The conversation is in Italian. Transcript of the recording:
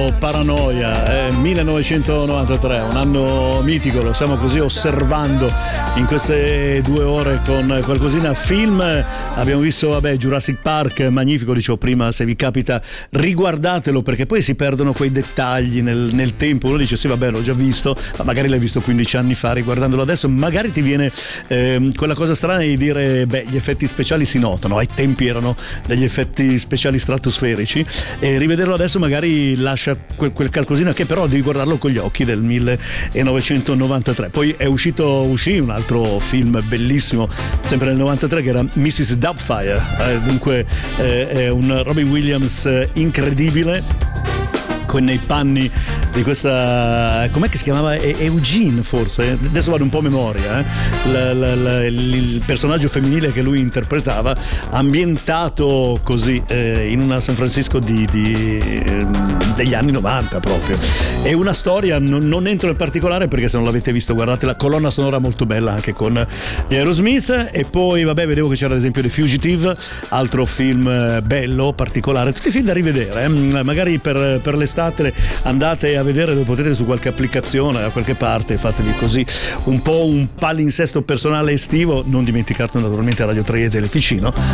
chiamano Paranoia, 1993, un anno mitico, lo stiamo così osservando in queste 2 ore con qualcosina. Film, abbiamo visto Jurassic Park, magnifico, dicevo prima, se vi capita riguardatelo, perché poi si perdono quei dettagli nel tempo. Uno dice sì vabbè l'ho già visto, ma magari l'hai visto 15 anni fa, riguardandolo adesso magari ti viene quella cosa strana di dire gli effetti speciali si notano, ai tempi erano degli effetti speciali stratosferici, e rivederlo adesso magari lascia quel qualcosina che però devi guardarlo con gli occhi del 1993. Poi uscì un altro film bellissimo sempre nel 93 che era Mrs. Doubtfire, dunque è un Robin Williams incredibile, con nei panni di questa, com'è che si chiamava? Eugene, forse, adesso vado un po' a memoria, il personaggio femminile che lui interpretava, ambientato così in una San Francisco degli anni 90 proprio. È una storia, non entro nel particolare perché se non l'avete visto guardate la colonna sonora molto bella anche con gli Aerosmith. E poi vedevo che c'era ad esempio The Fugitive, altro film bello, particolare, tutti film da rivedere, magari per l'estate andate a vedere, lo potete su qualche applicazione da qualche parte, fatevi così un po' un palinsesto personale estivo. Non dimenticate naturalmente Radio 3 e Teleticino,